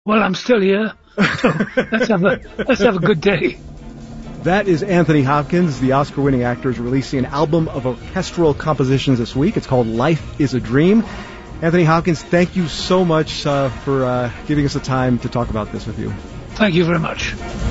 Well, I'm still here. So let's have a good day. That is Anthony Hopkins. The Oscar-winning actor is releasing an album of orchestral compositions this week. It's called Life is a Dream. Anthony Hopkins, thank you so much for giving us the time to talk about this with you. Thank you very much.